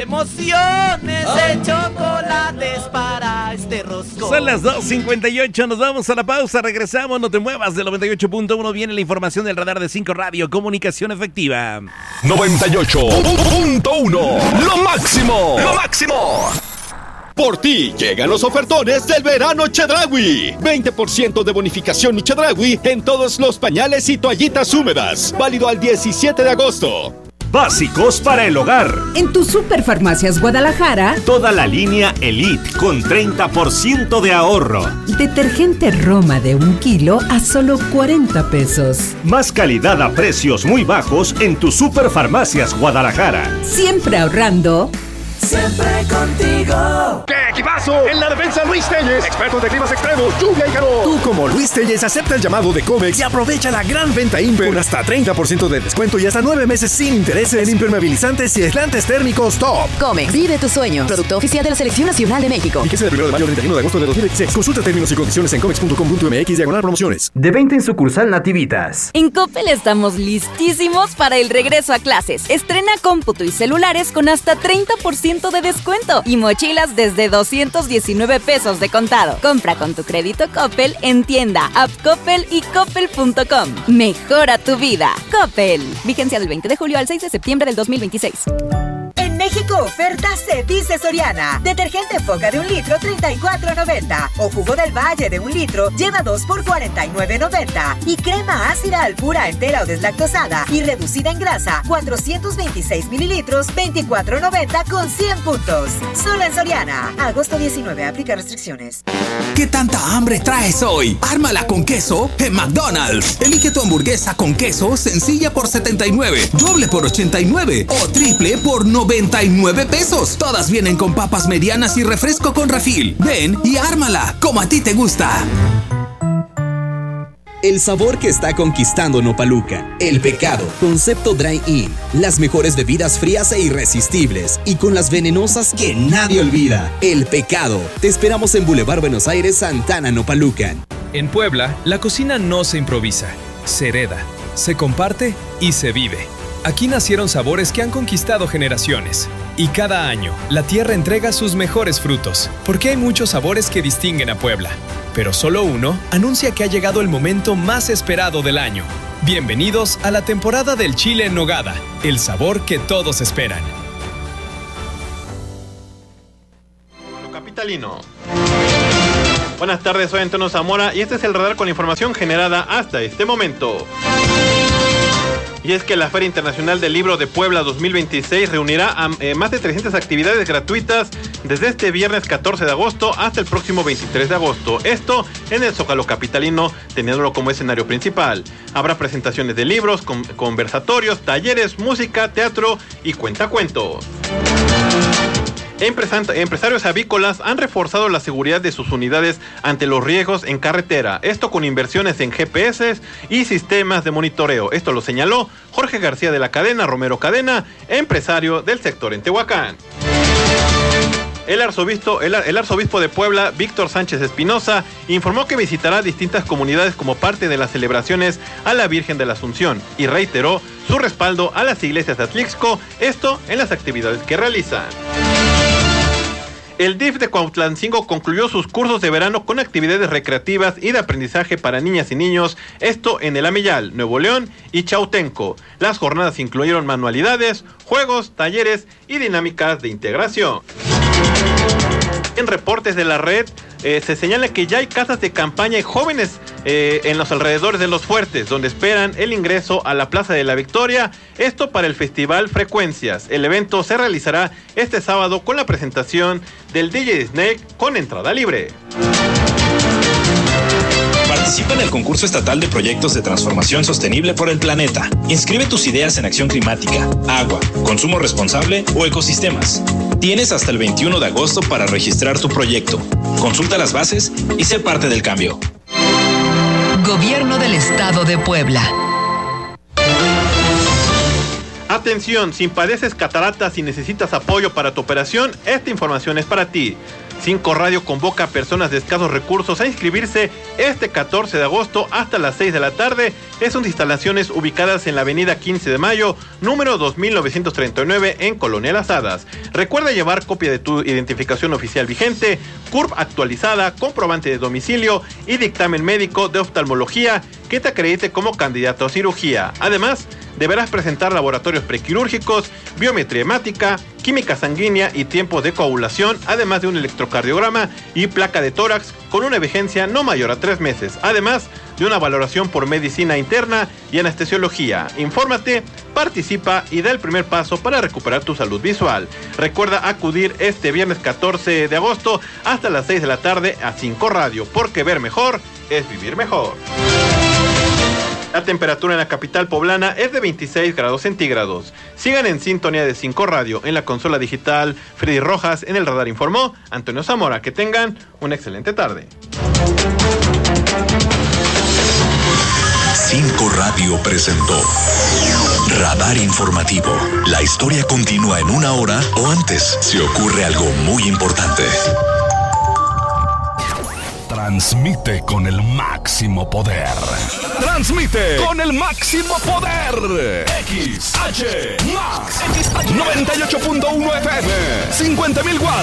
emociones de chocolates para este roscón. Son las 2:58, nos vamos a la pausa, regresamos, no te muevas. Del 98.1 viene la información del Radar de 5 Radio, comunicación efectiva. 98.1, lo máximo, lo máximo. Por ti llegan los ofertones del verano Chedraui. 20% de bonificación y Chedraui en todos los pañales y toallitas húmedas. Válido al 17 de agosto. Básicos para el hogar. En tu Superfarmacias Guadalajara, toda la línea Elite con 30% de ahorro. Detergente Roma de 1 kilo a solo 40 pesos. Más calidad a precios muy bajos en tu Superfarmacias Guadalajara. Siempre ahorrando. Siempre contigo. ¡Qué equipazo! En la defensa Luis Telles, expertos de climas extremos, lluvia y calor. Tú como Luis Telles acepta el llamado de Comex y aprovecha la gran venta Imper con hasta 30% de descuento y hasta 9 meses sin intereses en impermeabilizantes y aislantes térmicos top. Comex, vive tus sueños. Producto oficial de la Selección Nacional de México. Fíjese del 1 de mayo al 31 de agosto de 2016. Consulta términos y condiciones en comex.com.mx/promociones. De 20 en sucursal Nativitas. En Coppel estamos listísimos para el regreso a clases. Estrena cómputo y celulares con hasta 30% de descuento y mochilas desde 219 pesos de contado. Compra con tu crédito Coppel en tienda, app Coppel y coppel.com. Mejora tu vida. Coppel. Vigencia del 20 de julio al 6 de septiembre del 2026. En México, oferta se dice Soriana. Detergente Foca de 1 litro, $34.90. O jugo del Valle de 1 litro, lleva 2 por $49.90. Y crema ácida Alpura entera o deslactosada y reducida en grasa, 426 mililitros, $24.90 con 100 puntos. Solo en Soriana. Agosto 19, aplica restricciones. ¿Qué tanta hambre traes hoy? Ármala con queso en McDonald's. Elige tu hamburguesa con queso sencilla por $79, doble por $89 o triple por $99 pesos. Todas vienen con papas medianas y refresco con refil. Ven y ármala como a ti te gusta. El sabor que está conquistando Nopaluca. El Pecado. Concepto Dry-In. Las mejores bebidas frías e irresistibles. Y con las venenosas que nadie olvida. El Pecado. Te esperamos en Boulevard Buenos Aires, Santana, Nopalucan. En Puebla, la cocina no se improvisa. Se hereda, se comparte y se vive. Aquí nacieron sabores que han conquistado generaciones. Y cada año, la tierra entrega sus mejores frutos. Porque hay muchos sabores que distinguen a Puebla. Pero solo uno anuncia que ha llegado el momento más esperado del año. Bienvenidos a la temporada del chile en nogada, el sabor que todos esperan. Lo capitalino. Buenas tardes, soy Antonio Zamora y este es el radar con la información generada hasta este momento. Y es que la Feria Internacional del Libro de Puebla 2026 reunirá a más de 300 actividades gratuitas desde este viernes 14 de agosto hasta el próximo 23 de agosto. Esto en el Zócalo capitalino, teniéndolo como escenario principal. Habrá presentaciones de libros, conversatorios, talleres, música, teatro y cuentacuentos. Empresarios avícolas han reforzado la seguridad de sus unidades ante los riesgos en carretera. Esto con inversiones en GPS y sistemas de monitoreo. Esto lo señaló Jorge García de la Cadena, Romero Cadena, empresario del sector en Tehuacán. El arzobispo de Puebla, Víctor Sánchez Espinosa, informó que visitará distintas comunidades como parte de las celebraciones a la Virgen de la Asunción y reiteró su respaldo a las iglesias de Atlixco, esto en las actividades que realizan. El DIF de Cuautlancingo concluyó sus cursos de verano con actividades recreativas y de aprendizaje para niñas y niños, esto en El Ameyal, Nuevo León y Chautenco. Las jornadas incluyeron manualidades, juegos, talleres y dinámicas de integración. En reportes de la red, se señala que ya hay casas de campaña y jóvenes en los alrededores de los fuertes, donde esperan el ingreso a la Plaza de la Victoria, esto para el Festival Frecuencias. El evento se realizará este sábado con la presentación del DJ Snake con entrada libre. Participa en el concurso estatal de proyectos de transformación sostenible por el planeta. Inscribe tus ideas en acción climática, agua, consumo responsable o ecosistemas. Tienes hasta el 21 de agosto para registrar tu proyecto. Consulta las bases y sé parte del cambio. Gobierno del Estado de Puebla. Atención, si padeces cataratas y necesitas apoyo para tu operación, esta información es para ti. 5 Radio convoca a personas de escasos recursos a inscribirse este 14 de agosto hasta las 6 de la tarde. Es unas instalaciones ubicadas en la avenida 15 de Mayo, número 2939 en Colonia Las Hadas. Recuerda llevar copia de tu identificación oficial vigente, CURP actualizada, comprobante de domicilio y dictamen médico de oftalmología que te acredite como candidato a cirugía. Además, deberás presentar laboratorios prequirúrgicos, biometría hemática, química sanguínea y tiempo de coagulación, además de un electrocardiograma y placa de tórax con una vigencia no mayor a 3 meses, además de una valoración por medicina interna y anestesiología. Infórmate, participa y da el primer paso para recuperar tu salud visual. Recuerda acudir este viernes 14 de agosto hasta las 6 de la tarde a 5 Radio, porque ver mejor es vivir mejor. La temperatura en la capital poblana es de 26 grados centígrados. Sigan en sintonía de 5 Radio. En la consola digital, Freddy Rojas. En el radar informó Antonio Zamora. Que tengan una excelente tarde. 5 Radio presentó Radar Informativo. La historia continúa en 1 hora o antes si ocurre algo muy importante. Transmite con el máximo poder. Transmite con el máximo poder. XH Max 98.1 FM. 50,000 watts.